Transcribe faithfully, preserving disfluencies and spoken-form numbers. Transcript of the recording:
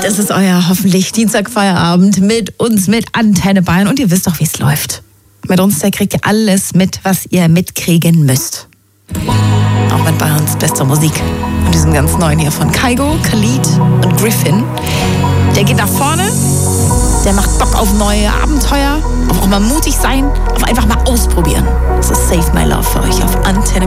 Das ist euer hoffentlich Dienstagfeierabend mit uns, mit Antenne Bayern. Und ihr wisst doch, wie es läuft. Mit uns, da kriegt ihr alles mit, was ihr mitkriegen müsst. Auch mit Bayerns bester Musik. Und diesem ganz neuen hier von Kygo, Khalid und Griffin. Der geht nach vorne, der macht Bock auf neue Abenteuer, auf auch mal mutig sein, auf einfach mal ausprobieren. Das ist Save My Love für euch auf Antenne.